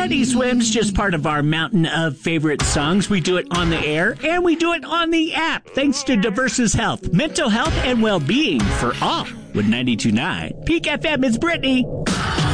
Teddy Swim's just part of our mountain of favorite songs. We do it on the air, and we do it on the app, thanks to Diverse's Health, mental health, and well-being for all. With 92.9 Peak FM, it's Brittany.